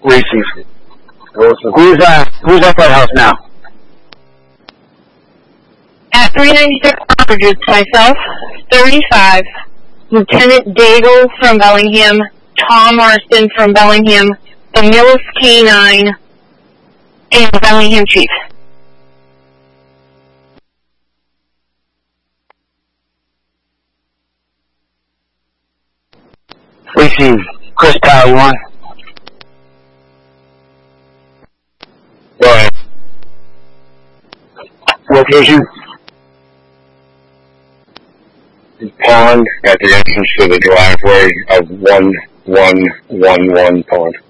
Receive. Who's at that house now? At 396 Orange, myself, 35, Lieutenant Daigle from Bellingham, Tom Marston from Bellingham, the Mills K9, and the Bellingham Chief. Receive. Chris Powell, you on? Go ahead. Location? Pond at the entrance to the driveway of 1111 Pond.